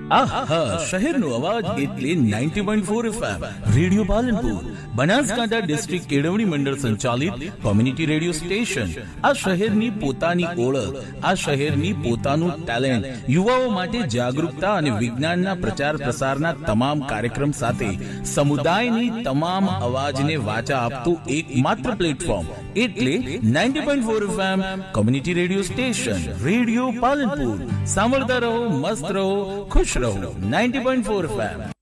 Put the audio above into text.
આહા, શહેરનો અવાજ એટલે 90.4 FM radio Palanpur, Banaskantha district કેળવણી મંડળ સંચાલિત કોમ્યુનિટી રેડિયો સ્ટેશન. આ શહેરની પોતાની ઓળખ, આ શહેરની પોતાનું ટેલેન્ટ, યુવાઓ માટે જાગૃતતા અને વિજ્ઞાનના પ્રચાર પ્રસારના તમામ કાર્યક્રમ સાથે સમુદાયની તમામ અવાજને વાચા આપતું એકમાત્ર પ્લેટફોર્મ એટલે 90.4 FM community radio station radio Palanpur. સાંભળતા રહો, મસ્ત રહો, ખુશ રહો. 90.4 FM.